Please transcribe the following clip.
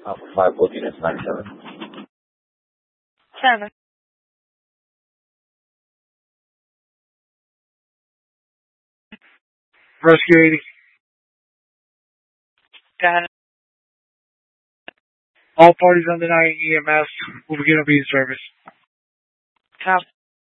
Alpha 5, both units 97. 7. Rescue 80. Got it. All parties on the 9 EMS will begin a being service. Copy.